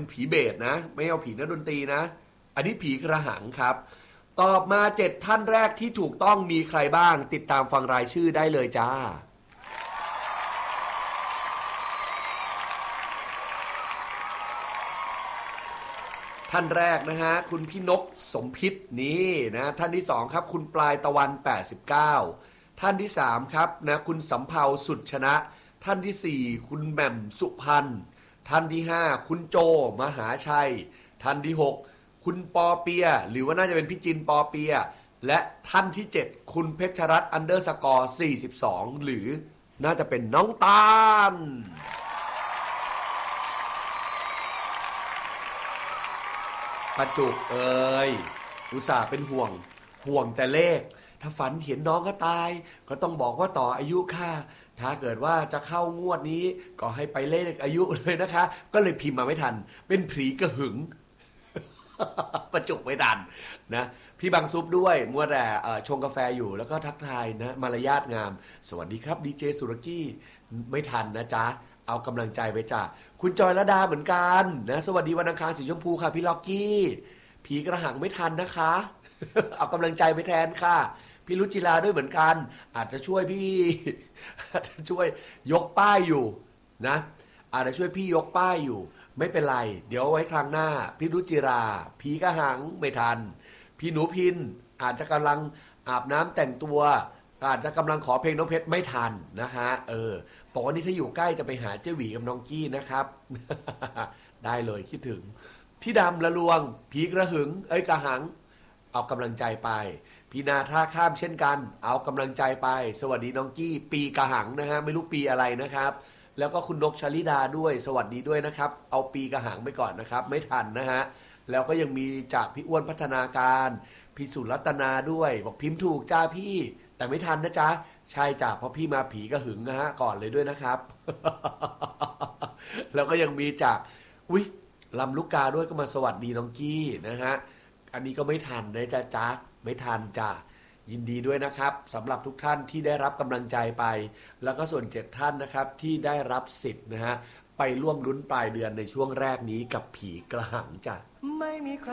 ผีเบสนะไม่เอาผีนักดนตรีนะอันนี้ผีกระหังครับตอบมา7ท่านแรกที่ถูกต้องมีใครบ้างติดตามฟังรายชื่อได้เลยจ้าท่านแรกนะฮะคุณพี่นกสมพิษนี่นะท่านที่2ครับคุณปลายตะวัน89ท่านที่3ครับนะคุณสำเภาสุดชนะท่านที่4คุณแหม่มสุพรรณท่านที่5คุณโจมหาชัยท่านที่6คุณปอเปียหรือว่าน่าจะเป็นพี่จินปอเปียและท่านที่7คุณเพชรรัตน์_42หรือน่าจะเป็นน้องตาลประจุกเอ่ยอุตส่าห์เป็นห่วงแต่เลขถ้าฝันเห็นน้องก็ตายก็ต้องบอกว่าต่ออายุค่ะถ้าเกิดว่าจะเข้างวดนี้ก็ให้ไปเลขอายุเลยนะคะก็เลยพิมพ์มาไม่ทันเป็นผีกระหึง ประจุกไม่ทันนะพี่บางซุปด้วยมัวแต่ชงกาแฟอยู่แล้วก็ทักทายนะมารยาทงามสวัสดีครับดีเจสุรกี้ไม่ทันนะจ๊ะเอากำลังใจไปจ้ะคุณจอยระดาเหมือนกันนะสวัสดีวันอังคารสีชมพูค่ะพี่ล็อกกี้ผีกระหังไม่ทันนะคะ เอากำลังใจไปแทนค่ะพี่รุจิราด้วยเหมือนกันอาจจะช่วยพี่ อาจจะช่วยยกป้ายอยู่นะอาจจะช่วยพี่ยกป้ายอยู่ไม่เป็นไรเดี๋ยวไว้ครั้งหน้าพี่รุจิราผีกระหังไม่ทันพี่หนูพินอาจจะกำลังอาบน้ำแต่งตัวอาจจะกำลังขอเพลงน้องเพชรไม่ทันนะฮะบอกว่านี่ถ้าอยู่ใกล้จะไปหาเจ้าหวีกับน้องกี้นะครับ ได้เลยคิดถึงพี่ดำละลวงผีกระหึงกระหังเอากำลังใจไปพี่นาท่าข้ามเช่นกันเอากำลังใจไปสวัสดีน้องกี้ปีกระหังนะฮะไม่รู้ปีอะไรนะครับแล้วก็คุณนกชลิดาด้วยสวัสดีด้วยนะครับเอาปีกระหังไปก่อนนะครับไม่ทันนะฮะแล้วก็ยังมีจากพี่อ้วนพัฒนาการพี่สุรัตนาด้วยบอกพิมพ์ถูกจ้าพี่แต่ไม่ทันนะจ๊ะใช่จ้ะเพราะพี่มาผีกระหึงนะฮะก่อนเลยด้วยนะครับ แล้วก็ยังมีจากลำลูกกาด้วยก็มาสวัสดีน้องกี้นะฮะอันนี้ก็ไม่ทันนะจ๊ะไม่ทันจ้ะยินดีด้วยนะครับสำหรับทุกท่านที่ได้รับกำลังใจไปแล้วก็ส่วน7ท่านนะครับที่ได้รับสิทธิ์นะฮะไปร่วมลุ้นปลายเดือนในช่วงแรกนี้กับผีกระหังจ้ะไม่มีใคร